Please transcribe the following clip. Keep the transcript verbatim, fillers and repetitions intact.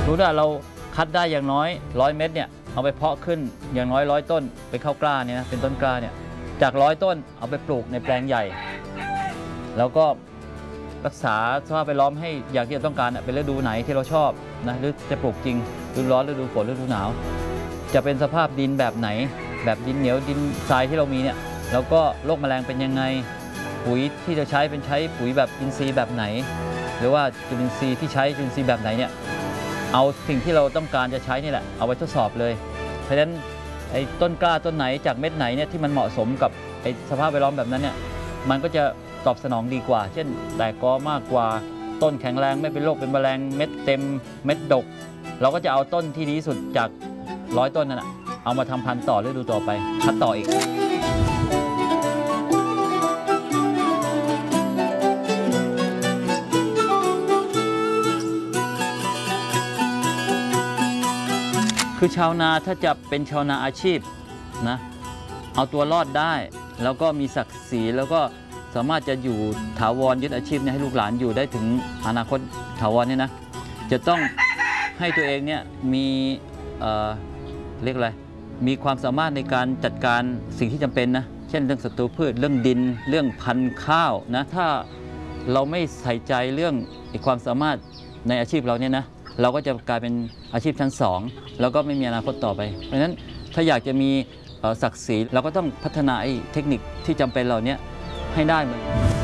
รู้ว่าเราคัดได้อย่างน้อยร้อยเม็ดเนี่ยเอาไปเพาะขึ้นอย่างน้อยร้อยต้นไปเข้ากล้าเนี่ยนะเป็นต้นกล้าเนี่ยจากร้อยต้นเอาไปปลูกในแปลงใหญ่แล้วก็รักษาสภาพแวดล้อมให้อย่างที่เราต้องการเป็นฤดูไหนที่เราชอบนะหรือจะปลูกจริงฤดูร้อนฤดูฝนฤดูหนาวจะเป็นสภาพดินแบบไหนแบบดินเหนียวดินทรายที่เรามีเนี่ยแล้วก็โรคแมลงเป็นยังไงปุ๋ยที่จะใช้เป็นใช้ปุ๋ยแบบอินทรีย์แบบไหนหรือว่าจุลินทรีย์ที่ใช้จุลินทรีย์แบบไหนเนี่ยเอาสิ่งที่เราต้องการจะใช้นี่แหละเอาไว้ทดสอบเลยเพราะฉะนั้นไอ้ต้นกล้าต้นไหนจากเม็ดไหนเนี่ยที่มันเหมาะสมกับไอ้สภาพแวดล้อมแบบนั้นเนี่ยมันก็จะตอบสนองดีกว่าเช่นแตกกอมากกว่าต้นแข็งแรงไม่เป็นโรคเป็นแมลงเม็ดเต็มเม็ดดกเราก็จะเอาต้นที่ดีที่สุดจากร้อยต้นนั่นแหะเอามาทำพันธุ์ต่อฤดูต่อไปคัดต่ออีกคือชาวนาถ้าจะเป็นชาวนาอาชีพนะเอาตัวรอดได้แล้วก็มีศักดิ์ศรีแล้วก็สามารถจะอยู่ถาวรยึดอาชีพนี้ให้ลูกหลานอยู่ได้ถึงอนาคตถาวรเนี่ยนะจะต้องให้ตัวเองเนี่ยมีเอ่อเรียกอะไรมีความสามารถในการจัดการสิ่งที่จำเป็นนะเช่นเรื่องศัตรูพืชเรื่องดินเรื่องพันธุ์ข้าวนะถ้าเราไม่ใส่ใจเรื่องความสามารถในอาชีพเราเนี่ยนะเราก็จะกลายเป็นอาชีพชั้นสองแล้วก็ไม่มีอนาคตต่อไปเพราะฉะนั้นถ้าอยากจะมีศักดิ์ศรีเราก็ต้องพัฒนาไอ้เทคนิคที่จำเป็นเหล่านี้ให้ได้เหมือน